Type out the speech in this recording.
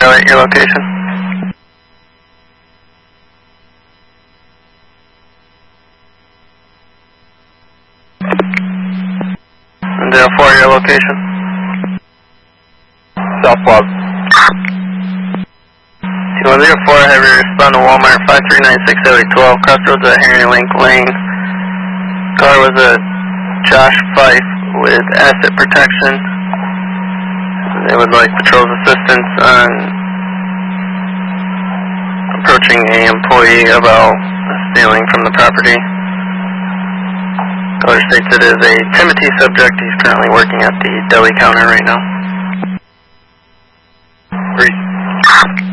at your location. Zero 4, your location. South Plaza. 2104, have you respond to Walmart 5396 crossroads at Henry Link Lane. Car was a Josh Fife with asset protection. They would like patrol's assistance on approaching an employee about stealing from the property. Caller states it is a Timothy subject. He's currently working at the deli counter right now. 3.